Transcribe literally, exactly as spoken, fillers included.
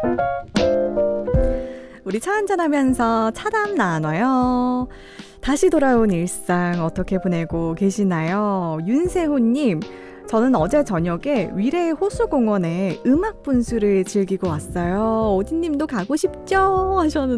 우리 차 한잔하면서 차담 나눠요. 다시 돌아온 일상 어떻게 보내고 계시나요? 윤세호님, 저는 어제 저녁에 위례 호수공원에 음악 분수를 즐기고 왔어요. 오디님도 가고 싶죠? 하셨는데